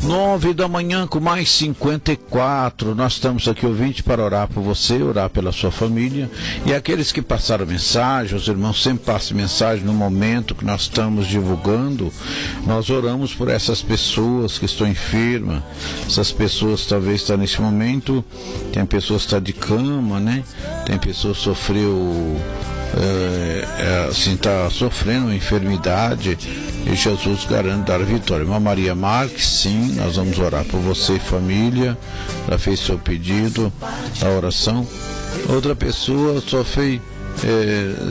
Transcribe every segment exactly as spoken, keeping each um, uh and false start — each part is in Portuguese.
Nove da manhã com mais cinquenta e quatro. Nós estamos aqui, ouvinte, para orar por você, orar pela sua família. E aqueles que passaram mensagem, os irmãos sempre passam mensagem no momento que nós estamos divulgando. Nós oramos por essas pessoas que estão enfermas. Essas pessoas talvez estão nesse momento. Tem pessoas que estão de cama, né? Tem pessoas que sofreu, é, é, assim, está sofrendo uma enfermidade. E Jesus garante dar vitória. Irmã Maria Marques, sim, nós vamos orar por você e família. Já fez seu pedido, a oração. Outra pessoa só fez é,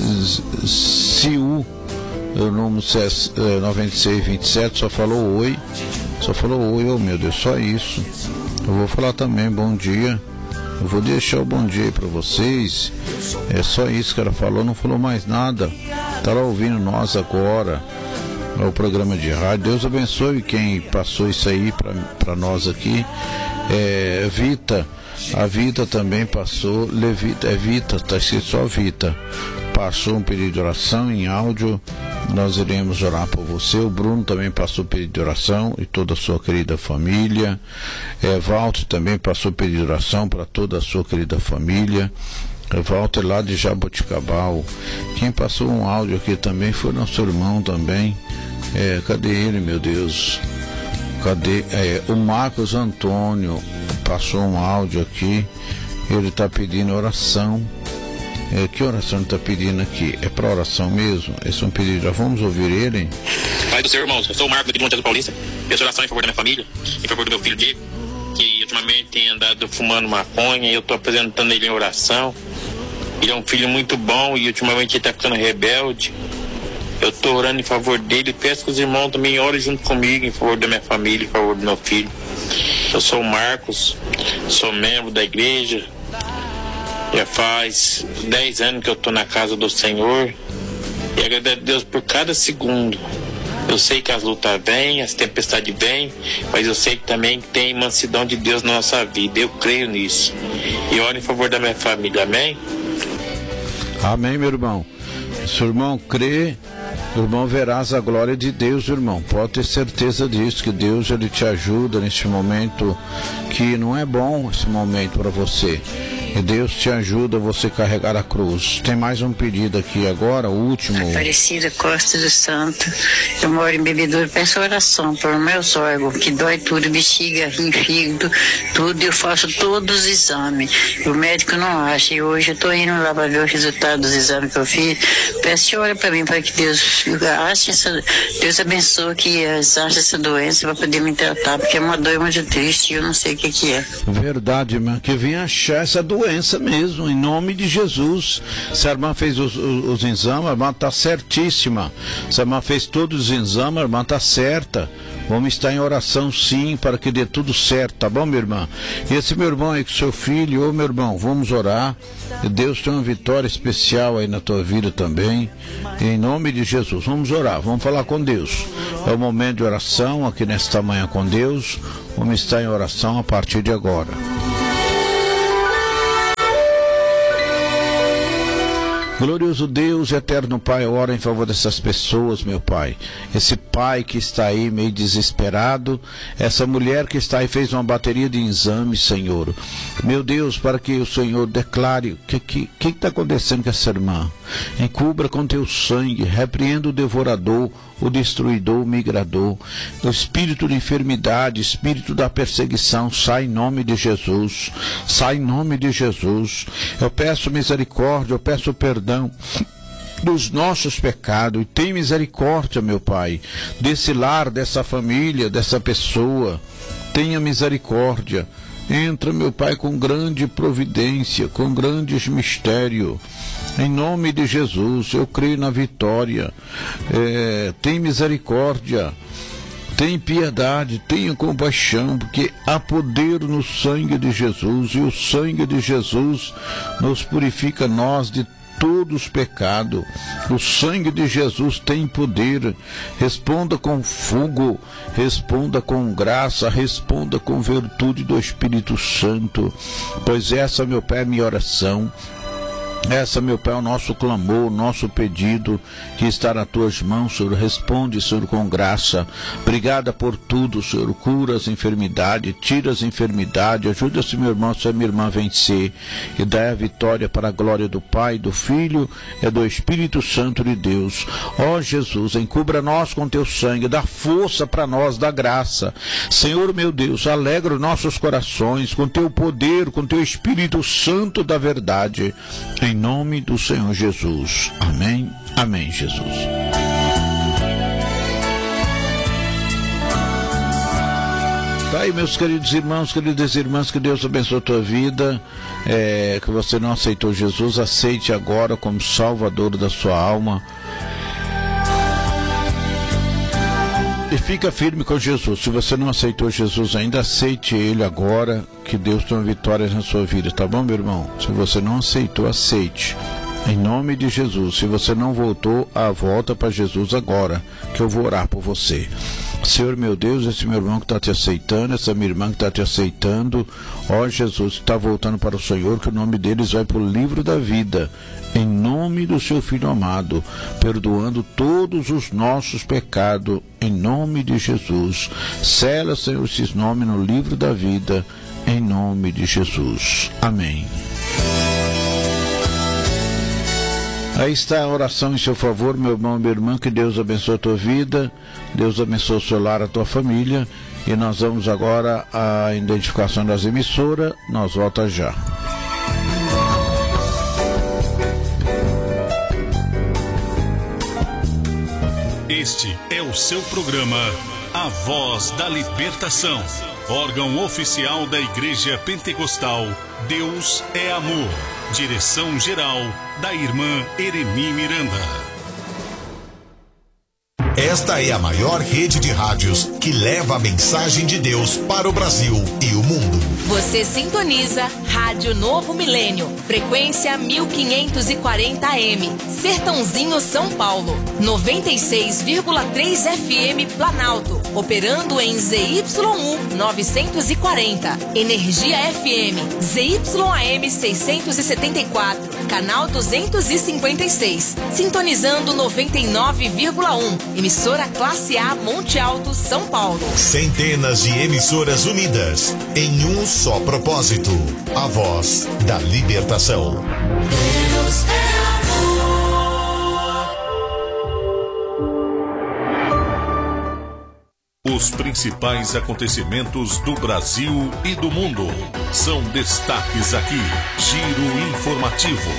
C U, o número noventa e seis vinte e sete, só falou oi. Só falou oi, oh meu Deus, só isso. Eu vou falar também bom dia. Eu vou deixar o bom dia aí para vocês. É só isso que ela falou, não falou mais nada. Está lá ouvindo nós agora. É o programa de rádio. Deus abençoe quem passou isso aí para nós aqui. É, Vita, a Vita também passou. Levita, é Vita, está escrito só Vita. Passou um pedido de oração em áudio. Nós iremos orar por você. O Bruno também passou pedido de oração e toda a sua querida família. É, Walter também passou pedido de oração para toda a sua querida família. Walter lá de Jaboticabal. Quem passou um áudio aqui também foi nosso irmão também. É, cadê ele, meu Deus? Cadê? É, o Marcos Antônio passou um áudio aqui. Ele está pedindo oração. É, que oração ele está pedindo aqui? É para oração mesmo? Esse é um pedido. Já vamos ouvir ele? Pai do Senhor, irmãos, eu sou o Marcos aqui de Montes Paulista. Peço oração em favor da minha família, em favor do meu filho Diego, que ultimamente tem andado fumando maconha, e eu estou apresentando ele em oração. Ele é um filho muito bom e ultimamente ele está ficando rebelde. Eu estou orando em favor dele. Peço que os irmãos também orem junto comigo em favor da minha família, em favor do meu filho. Eu sou o Marcos, sou membro da igreja. Já faz dez anos que eu estou na casa do Senhor. E agradeço a Deus por cada segundo. Eu sei que as lutas vêm, as tempestades vêm, mas eu sei que também tem mansidão de Deus na nossa vida. Eu creio nisso. E oro em favor da minha família. Amém? Amém, meu irmão. Se o irmão crê, o irmão verás a glória de Deus, irmão. Pode ter certeza disso, que Deus ele te ajuda neste momento que não é bom, esse momento para você. E Deus te ajuda a você carregar a cruz. Tem mais um pedido aqui agora, o último. Aparecida Costa do Santo. Eu moro em Bebedouro, peço oração para os meus órgãos, que dói tudo, bexiga, rim, fígado, tudo. Eu faço todos os exames. O médico não acha. E hoje eu estou indo lá para ver o resultado dos exames que eu fiz. Peço que ore para mim, para que Deus ache essa, Deus abençoe que ache essa doença para poder me tratar, porque é uma dor muito triste e eu não sei o que, que é. Verdade, irmã, que venha achar essa doença. Doença mesmo, em nome de Jesus. Se a irmã fez os, os, os exames, a irmã está certíssima. Se a irmã fez todos os exames, a irmã está certa. Vamos estar em oração sim, para que dê tudo certo, tá bom, minha irmã? E esse meu irmão aí com seu filho, ô meu irmão, vamos orar. Deus tem uma vitória especial aí na tua vida também, em nome de Jesus. Vamos orar, vamos falar com Deus. É o momento de oração aqui nesta manhã com Deus. Vamos estar em oração a partir de agora. Glorioso Deus, eterno Pai, ora em favor dessas pessoas, meu Pai. Esse pai que está aí meio desesperado, essa mulher que está aí fez uma bateria de exames, Senhor. Meu Deus, para que o Senhor declare o que que que está acontecendo com essa irmã. Encubra com teu sangue, repreenda o devorador, o destruidor, o migrador. O espírito de enfermidade, espírito da perseguição, sai em nome de Jesus. Sai em nome de Jesus. Eu peço misericórdia, eu peço perdão dos nossos pecados, e tem misericórdia, meu Pai, desse lar, dessa família, dessa pessoa. Tenha misericórdia. Entra, meu Pai, com grande providência, com grandes mistérios. Em nome de Jesus, eu creio na vitória. É, tem misericórdia. Tem piedade, tenha compaixão, porque há poder no sangue de Jesus, e o sangue de Jesus nos purifica nós de todos os pecados. O sangue de Jesus tem poder. Responda com fogo, responda com graça, responda com virtude do Espírito Santo, pois essa, meu Pai, é minha oração. Essa, meu Pai, é o nosso clamor, o nosso pedido, que está nas tuas mãos, Senhor. Responde, Senhor, com graça. Obrigada por tudo, Senhor. Cura as enfermidades, tira as enfermidades, ajuda esse meu irmão, essa minha irmã a vencer e dá a vitória para a glória do Pai, do Filho e do Espírito Santo de Deus. Ó Jesus, encubra nós com teu sangue, dá força para nós, dá graça. Senhor, meu Deus, alegra os nossos corações com teu poder, com teu Espírito Santo da verdade. Em nome do Senhor Jesus. Amém. Amém, Jesus. Tá aí, meus queridos irmãos, queridas irmãs, que Deus abençoe a tua vida. É, que você não aceitou Jesus, aceite agora como Salvador da sua alma. E fica firme com Jesus. Se você não aceitou Jesus ainda, aceite Ele agora, que Deus tem uma vitória na sua vida, tá bom, meu irmão? Se você não aceitou, aceite. Em nome de Jesus. Se você não voltou, a volta para Jesus agora, que eu vou orar por você. Senhor, meu Deus, esse meu irmão que está te aceitando, essa minha irmã que está te aceitando, ó Jesus, está voltando para o Senhor, que o nome deles vai para o livro da vida, em nome do seu Filho amado, perdoando todos os nossos pecados, em nome de Jesus. Sela, Senhor, esses nomes no livro da vida, em nome de Jesus. Amém. Aí está a oração em seu favor, meu irmão e minha irmã, que Deus abençoe a tua vida, Deus abençoe o seu lar, a tua família, e nós vamos agora à identificação das emissoras, nós voltamos já. Este é o seu programa, A Voz da Libertação, órgão oficial da Igreja Pentecostal Deus é Amor. Direção-geral da irmã Ereni Miranda. Esta é a maior rede de rádios que leva a mensagem de Deus para o Brasil e o mundo. Você sintoniza Rádio Novo Milênio, frequência mil quinhentos e quarenta A M, Sertãozinho, São Paulo, noventa e seis vírgula três F M Planalto, operando em Z Y U novecentos e quarenta, Energia F M, Z Y A M seiscentos e setenta e quatro, canal duzentos e cinquenta e seis, sintonizando noventa e nove vírgula um, emissora Classe A Monte Alto, São Paulo. Centenas de emissoras unidas em um só propósito: a voz da libertação. Deus é amor. Os principais acontecimentos do Brasil e do mundo são destaques aqui. Giro informativo.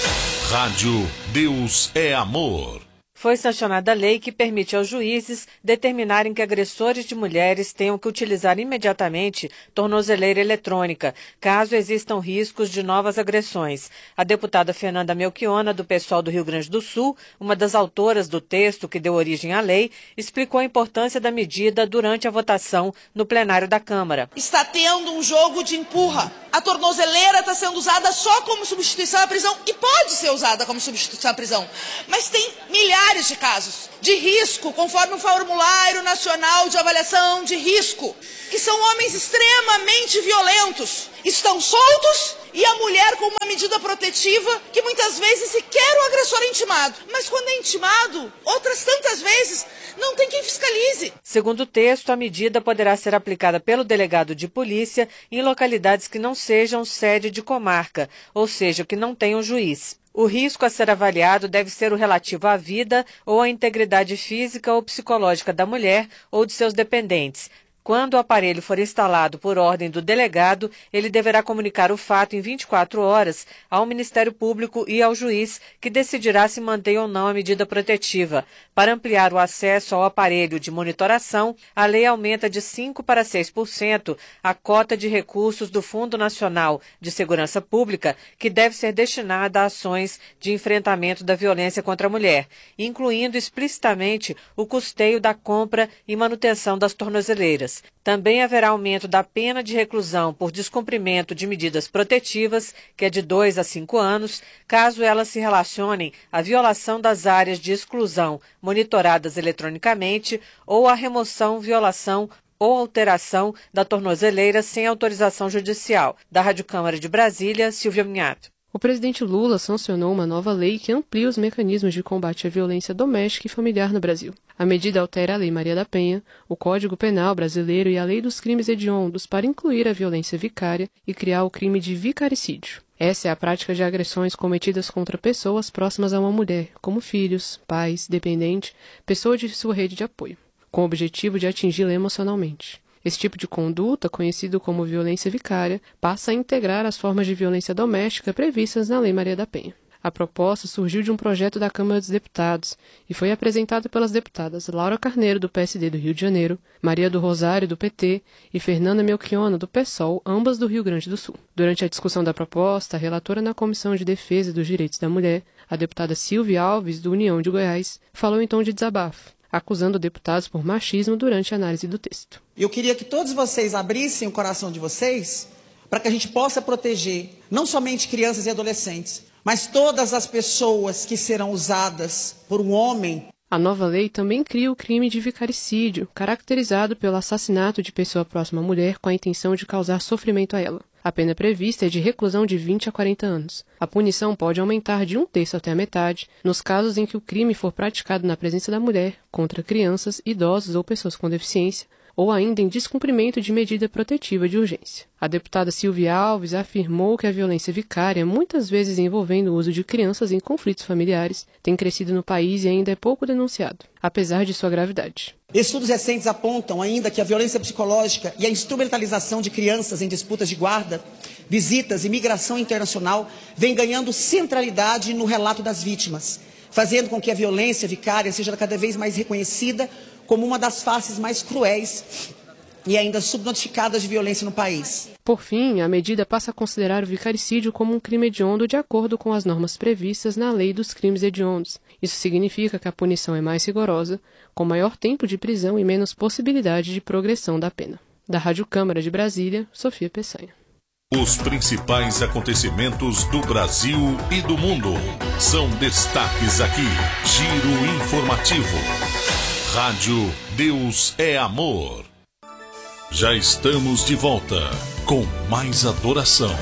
Rádio Deus é Amor. Foi sancionada a lei que permite aos juízes determinarem que agressores de mulheres tenham que utilizar imediatamente tornozeleira eletrônica, caso existam riscos de novas agressões. A deputada Fernanda Melchiona, do PSOL do Rio Grande do Sul, uma das autoras do texto que deu origem à lei, explicou a importância da medida durante a votação no plenário da Câmara. Está tendo um jogo de empurra. A tornozeleira está sendo usada só como substituição à prisão, e pode ser usada como substituição à prisão, mas tem milhares de casos de risco, conforme o Formulário Nacional de Avaliação de Risco, que são homens extremamente violentos, estão soltos, e a mulher com uma medida protetiva que muitas vezes sequer o agressor é intimado. Mas quando é intimado, outras tantas vezes, não tem quem fiscalize. Segundo o texto, a medida poderá ser aplicada pelo delegado de polícia em localidades que não sejam sede de comarca, ou seja, que não tenham juiz. O risco a ser avaliado deve ser o relativo à vida ou à integridade física ou psicológica da mulher ou de seus dependentes. Quando o aparelho for instalado por ordem do delegado, ele deverá comunicar o fato em vinte e quatro horas ao Ministério Público e ao juiz, que decidirá se mantém ou não a medida protetiva. Para ampliar o acesso ao aparelho de monitoração, a lei aumenta de cinco por cento para seis por cento a cota de recursos do Fundo Nacional de Segurança Pública, que deve ser destinada a ações de enfrentamento da violência contra a mulher, incluindo explicitamente o custeio da compra e manutenção das tornozeleiras. Também haverá aumento da pena de reclusão por descumprimento de medidas protetivas, que é de dois a cinco anos, caso elas se relacionem à violação das áreas de exclusão monitoradas eletronicamente ou à remoção, violação ou alteração da tornozeleira sem autorização judicial. Da Rádio Câmara de Brasília, Silvia Minhato. O presidente Lula sancionou uma nova lei que amplia os mecanismos de combate à violência doméstica e familiar no Brasil. A medida altera a Lei Maria da Penha, o Código Penal brasileiro e a Lei dos Crimes Hediondos para incluir a violência vicária e criar o crime de vicaricídio. Essa é a prática de agressões cometidas contra pessoas próximas a uma mulher, como filhos, pais, dependente, pessoa de sua rede de apoio, com o objetivo de atingi-la emocionalmente. Esse tipo de conduta, conhecido como violência vicária, passa a integrar as formas de violência doméstica previstas na Lei Maria da Penha. A proposta surgiu de um projeto da Câmara dos Deputados e foi apresentada pelas deputadas Laura Carneiro, do P S D do Rio de Janeiro, Maria do Rosário, do P T, e Fernanda Melchiona, do PSOL, ambas do Rio Grande do Sul. Durante a discussão da proposta, a relatora na Comissão de Defesa dos Direitos da Mulher, a deputada Silvia Alves, do União de Goiás, falou em tom de desabafo, acusando deputados por machismo durante a análise do texto. Eu queria que todos vocês abrissem o coração de vocês para que a gente possa proteger não somente crianças e adolescentes, mas todas as pessoas que serão usadas por um homem. A nova lei também cria o crime de vicaricídio, caracterizado pelo assassinato de pessoa próxima à mulher com a intenção de causar sofrimento a ela. A pena prevista é de reclusão de vinte a quarenta anos. A punição pode aumentar de um terço até a metade, nos casos em que o crime for praticado na presença da mulher, contra crianças, idosos ou pessoas com deficiência, ou ainda em descumprimento de medida protetiva de urgência. A deputada Silvia Alves afirmou que a violência vicária, muitas vezes envolvendo o uso de crianças em conflitos familiares, tem crescido no país e ainda é pouco denunciado, apesar de sua gravidade. Estudos recentes apontam ainda que a violência psicológica e a instrumentalização de crianças em disputas de guarda, visitas e migração internacional vem ganhando centralidade no relato das vítimas, fazendo com que a violência vicária seja cada vez mais reconhecida como uma das faces mais cruéis e ainda subnotificadas de violência no país. Por fim, a medida passa a considerar o vicaricídio como um crime hediondo de acordo com as normas previstas na Lei dos Crimes Hediondos. Isso significa que a punição é mais rigorosa, com maior tempo de prisão e menos possibilidade de progressão da pena. Da Rádio Câmara de Brasília, Sofia Peçanha. Os principais acontecimentos do Brasil e do mundo são destaques aqui. Giro informativo. Rádio Deus é Amor. Já estamos de volta com mais adoração.